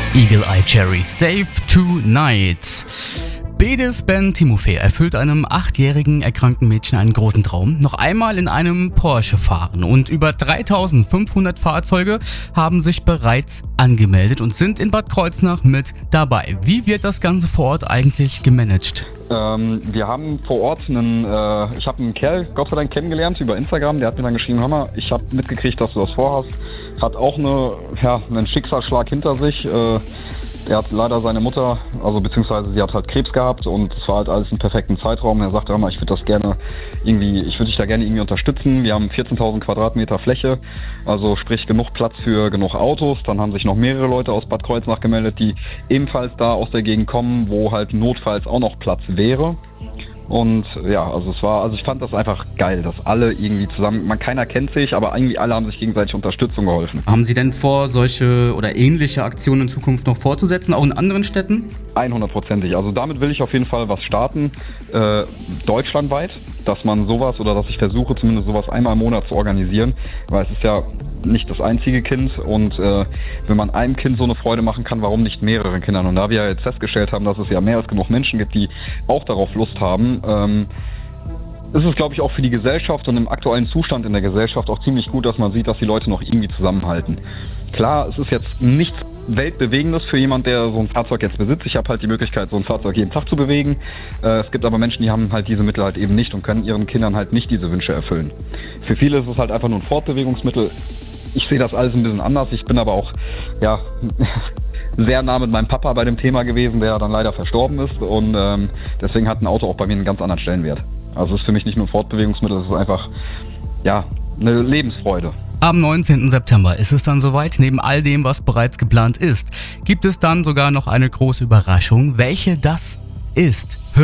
Eagle Eye Cherry, Save Tonight. Bedis Ben Timofey erfüllt einem 8-jährigen erkrankten Mädchen einen großen Traum. Noch einmal in einem Porsche fahren. Und über 3500 Fahrzeuge haben sich bereits angemeldet und sind in Bad Kreuznach mit dabei. Wie wird das Ganze vor Ort eigentlich gemanagt? Wir haben vor Ort ich habe einen Kerl, Gott sei Dank, kennengelernt über Instagram. Der hat mir dann geschrieben, hör mal, ich habe mitgekriegt, dass du das vorhast. Hat auch einen Schicksalsschlag hinter sich. Er hat leider seine Mutter, beziehungsweise sie hat halt Krebs gehabt und es war halt alles im perfekten Zeitraum. Er sagte, hör mal, ich würde dich da gerne irgendwie unterstützen. Wir haben 14.000 Quadratmeter Fläche, also sprich genug Platz für genug Autos. Dann haben sich noch mehrere Leute aus Bad Kreuznach gemeldet, die ebenfalls da aus der Gegend kommen, wo halt notfalls auch noch Platz wäre. Und ja, ich fand das einfach geil, dass alle irgendwie zusammen, keiner kennt sich, aber irgendwie alle haben sich gegenseitig Unterstützung geholfen. Haben Sie denn vor, solche oder ähnliche Aktionen in Zukunft noch fortzusetzen, auch in anderen Städten? 100%. Also damit will ich auf jeden Fall was starten, deutschlandweit, dass ich versuche zumindest sowas einmal im Monat zu organisieren, weil es ist ja nicht das einzige Kind und wenn man einem Kind so eine Freude machen kann, warum nicht mehreren Kindern? Und da wir jetzt festgestellt haben, dass es ja mehr als genug Menschen gibt, die auch darauf Lust haben, ist es, glaube ich, auch für die Gesellschaft und im aktuellen Zustand in der Gesellschaft auch ziemlich gut, dass man sieht, dass die Leute noch irgendwie zusammenhalten. Klar, es ist jetzt nichts Weltbewegendes für jemand, der so ein Fahrzeug jetzt besitzt. Ich habe halt die Möglichkeit, so ein Fahrzeug jeden Tag zu bewegen. Es gibt aber Menschen, die haben halt diese Mittel halt eben nicht und können ihren Kindern halt nicht diese Wünsche erfüllen. Für viele ist es halt einfach nur ein Fortbewegungsmittel. Ich sehe das alles ein bisschen anders. Ich bin aber auch, sehr nah mit meinem Papa bei dem Thema gewesen, der dann leider verstorben ist und deswegen hat ein Auto auch bei mir einen ganz anderen Stellenwert. Also es ist für mich nicht nur ein Fortbewegungsmittel, es ist einfach, eine Lebensfreude. Am 19. September ist es dann soweit. Neben all dem, was bereits geplant ist, gibt es dann sogar noch eine große Überraschung. Welche das ist,